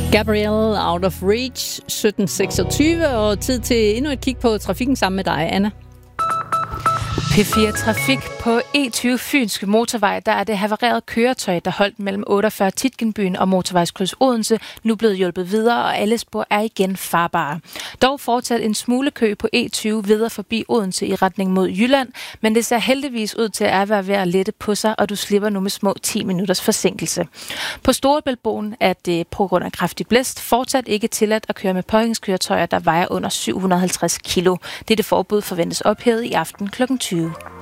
Gabrielle Out of Reach, 17:26, og tid til endnu et kig på trafikken sammen med dig, Anna. P4 Trafik på E20 Fynske Motorvej, der er det havarerede køretøj, der holdt mellem 48 Titgenbyen og Motorvejskryds Odense, nu blevet hjulpet videre, og alle spor er igen farbare. Dog fortsat en smule kø på E20 videre forbi Odense i retning mod Jylland, men det ser heldigvis ud til at være ved at lette på sig, og du slipper nu med små 10 minutters forsinkelse. På Storebæltbroen er det på grund af kraftig blæst fortsat ikke tilladt at køre med påhængskøretøjer, der vejer under 750 kilo. Dette forbud forventes ophævet i aften kl. 20.